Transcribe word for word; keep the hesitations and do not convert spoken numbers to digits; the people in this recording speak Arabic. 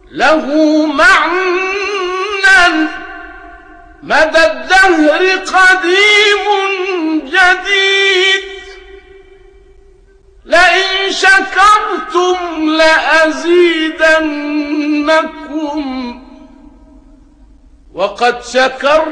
له معنى مدى الدهر قديم جديد. لئن شكرتم لأزيدنكم وقد شكرت